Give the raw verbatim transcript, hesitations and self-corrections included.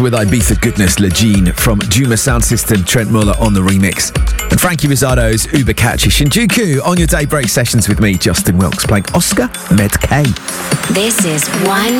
With Ibiza Goodness, Legine from Juma Sound System, Trent Muller on the remix. And Frankie Rizzado's Uber Catchy Shinjuku on your daybreak sessions with me, Justin Wilkes, playing Oscar Med K. This is One